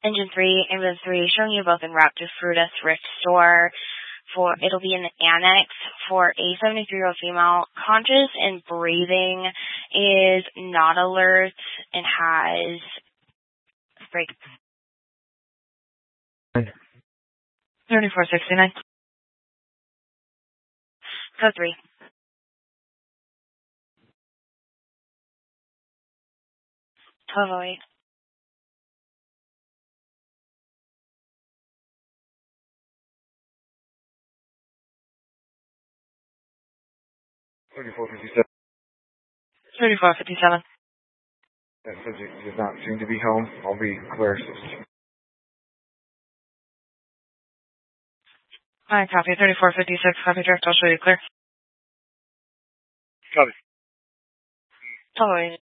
Engine 3, Ambulance 3, showing you both in route to Fruta Thrift Store. It'll be in the annex for a 73-year-old female, conscious and breathing, is not alert, and has break. 3469. Code 3. Totally. $34.57. 3457. That subject does not seem to be home. I'll be clear. Alright, copy. 3456. Copy, direct. I'll show you clear. Copy. Totally.